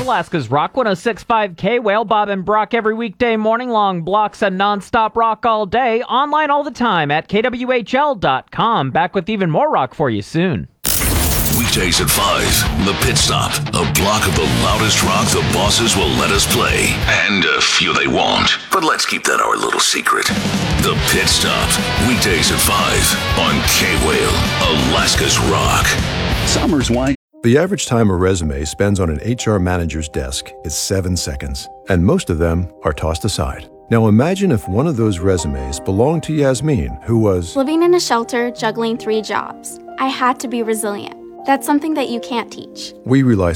Alaska's Rock 106.5 K-Whale. Bob and Brock every weekday morning, long blocks of nonstop rock all day. Online all the time at kwhl.com. Back with even more rock for you soon. Weekdays at 5, The Pit Stop, a block of the loudest rock the bosses will let us play. And a few they won't. But let's keep that our little secret. The Pit Stop, weekdays at 5 on K-Whale, Alaska's Rock. Summer's wine. The average time a resume spends on an HR manager's desk is 7 seconds, and most of them are tossed aside. Now imagine if one of those resumes belonged to Yasmin, who was living in a shelter, juggling 3 jobs. I had to be resilient. That's something that you can't teach. We rely